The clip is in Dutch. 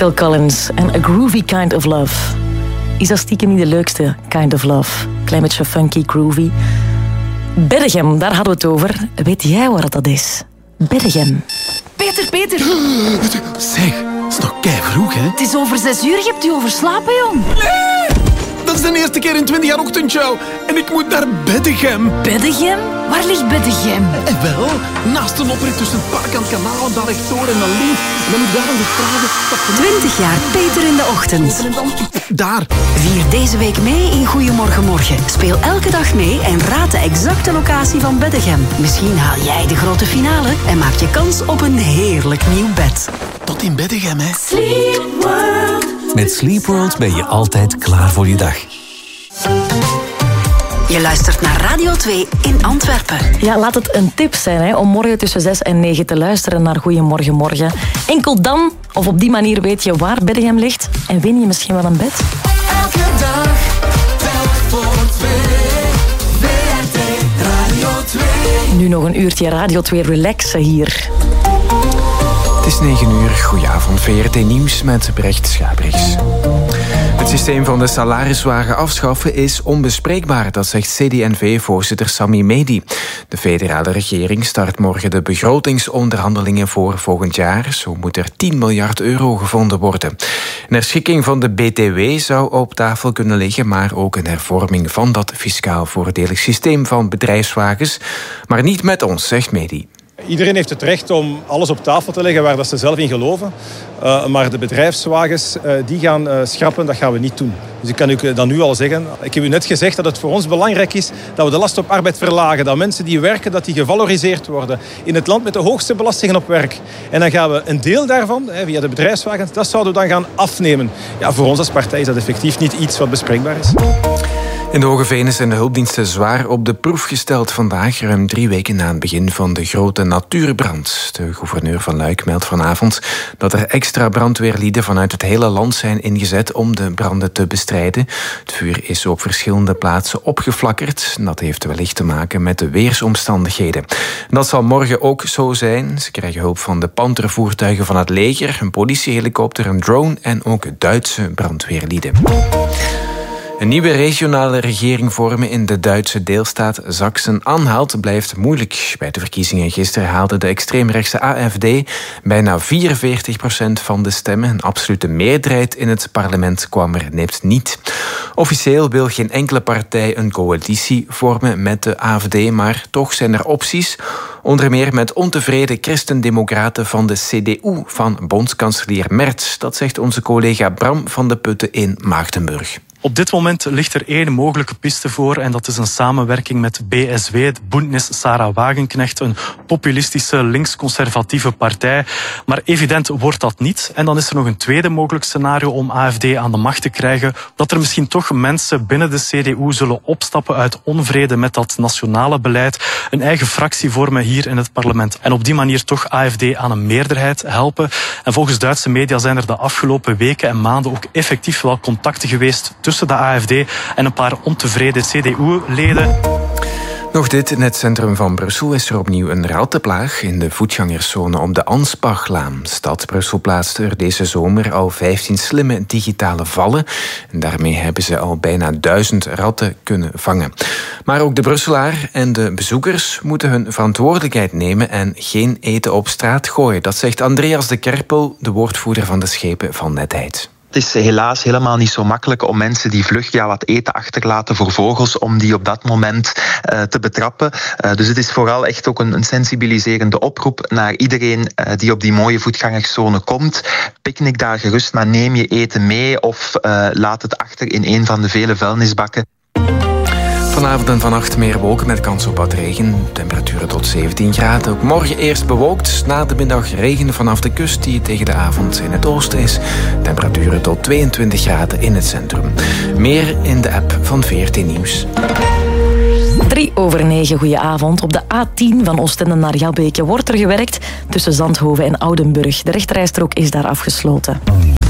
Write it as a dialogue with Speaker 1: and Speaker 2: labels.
Speaker 1: Phil Collins en A Groovy Kind of Love. Is dat stiekem niet de leukste kind of love? Klein beetje funky, groovy. Beddegem, daar hadden we het over. Weet jij waar dat is? Beddegem.
Speaker 2: Peter.
Speaker 3: Zeg, het is nog keivroeg, hè?
Speaker 2: Het is over 6 uur, je hebt je overslapen, jong.
Speaker 3: Nee! Dat is de eerste keer in 20 jaar ochtendshow. En ik moet naar Beddegem.
Speaker 2: Beddegem? Waar ligt Beddegem?
Speaker 3: En wel, naast een oprit tussen het park aan het kanaal en daar rechtdoor en dan links. En dan moet ik daar aan de straten...
Speaker 4: 20 jaar Peter in de ochtend.
Speaker 3: Daar.
Speaker 4: Vier deze week mee in Goeiemorgen Morgen. Speel elke dag mee en raad de exacte locatie van Beddegem. Misschien haal jij de grote finale en maak je kans op een heerlijk nieuw bed.
Speaker 3: Tot in Beddegem, hè.
Speaker 2: Sleep World.
Speaker 5: Met Sleep World ben je altijd klaar voor je dag.
Speaker 4: Je luistert naar Radio 2 in Antwerpen.
Speaker 1: Ja, laat het een tip zijn om morgen tussen 6 en 9 te luisteren naar Goeiemorgen Morgen. Enkel dan, of op die manier weet je waar Beddegem ligt en win je misschien wel een bed.
Speaker 6: Elke dag, telk voor 2. WRT Radio 2.
Speaker 1: Nu nog een uurtje Radio 2 relaxen hier.
Speaker 7: Het is 9 uur. Goedenavond, VRT Nieuws met Brecht Schabriks. Het systeem van de salariswagen afschaffen is onbespreekbaar, dat zegt CD&V-voorzitter Sami Mehdi. De federale regering start morgen de begrotingsonderhandelingen voor volgend jaar. Zo moet er 10 miljard euro gevonden worden. Een herschikking van de BTW zou op tafel kunnen liggen, maar ook een hervorming van dat fiscaal voordelig systeem van bedrijfswagens. Maar niet met ons, zegt Mehdi.
Speaker 8: Iedereen heeft het recht om alles op tafel te leggen waar dat ze zelf in geloven. Maar de bedrijfswagens die gaan schrappen, dat gaan we niet doen. Dus ik kan u dan nu al zeggen, ik heb u net gezegd dat het voor ons belangrijk is dat we de last op arbeid verlagen. Dat mensen die werken, dat die gevaloriseerd worden. In het land met de hoogste belastingen op werk. En dan gaan we een deel daarvan, via de bedrijfswagens, dat zouden we dan gaan afnemen. Ja, voor ons als partij is dat effectief niet iets wat bespreekbaar is.
Speaker 7: In de Hogevenen zijn de hulpdiensten zwaar op de proef gesteld vandaag, ruim 3 weken na het begin van de grote natuurbrand. De gouverneur van Luik meldt vanavond dat er extra brandweerlieden vanuit het hele land zijn ingezet om de branden te bestrijden. Het vuur is op verschillende plaatsen opgeflakkerd. Dat heeft wellicht te maken met de weersomstandigheden. Dat zal morgen ook zo zijn. Ze krijgen hulp van de pantervoertuigen van het leger, een politiehelikopter, een drone en ook Duitse brandweerlieden. Een nieuwe regionale regering vormen in de Duitse deelstaat Sachsen-Anhalt blijft moeilijk. Bij de verkiezingen gisteren haalde de extreemrechtse AfD bijna 44% van de stemmen. Een absolute meerderheid in het parlement kwam er net niet. Officieel wil geen enkele partij een coalitie vormen met de AfD, maar toch zijn er opties. Onder meer met ontevreden christendemocraten van de CDU van bondskanselier Merz. Dat zegt onze collega Bram van de Putten in Maagdenburg.
Speaker 9: Op dit moment ligt er 1 mogelijke piste voor en dat is een samenwerking met BSW, het Bündnis Sarah Wagenknecht, een populistische links-conservatieve partij. Maar evident wordt dat niet. En dan is er nog een tweede mogelijk scenario om AfD aan de macht te krijgen, dat er misschien toch mensen binnen de CDU zullen opstappen uit onvrede met dat nationale beleid, een eigen fractie vormen hier in het parlement en op die manier toch AfD aan een meerderheid helpen. En volgens Duitse media zijn er de afgelopen weken en maanden ook effectief wel contacten geweest tussen de AfD en een paar ontevreden CDU-leden.
Speaker 7: Nog dit, in het centrum van Brussel is er opnieuw een rattenplaag in de voetgangerszone op de Anspachlaan. Stad Brussel plaatste er deze zomer al 15 slimme digitale vallen. En daarmee hebben ze al bijna 1000 ratten kunnen vangen. Maar ook de Brusselaar en de bezoekers moeten hun verantwoordelijkheid nemen en geen eten op straat gooien. Dat zegt Andreas de Kerpel, de woordvoerder van de schepen van Netheid.
Speaker 10: Het is helaas helemaal niet zo makkelijk om mensen die vlug wat eten achterlaten voor vogels, om die op dat moment te betrappen. Dus het is vooral echt ook een sensibiliserende oproep naar iedereen die op die mooie voetgangerszone komt. Picknick daar gerust, maar neem je eten mee of laat het achter in een van de vele vuilnisbakken.
Speaker 7: Vanavond en vannacht meer wolken met kans op wat regen. Temperaturen tot 17 graden. Ook morgen eerst bewolkt. Na de middag regen vanaf de kust die tegen de avond in het oosten is. Temperaturen tot 22 graden in het centrum. Meer in de app van VRT Nieuws.
Speaker 1: 9:03, goedenavond. Op de A10 van Oostende naar Jabbeke wordt er gewerkt tussen Zandhoven en Oudenburg. De rechterrijstrook is daar afgesloten.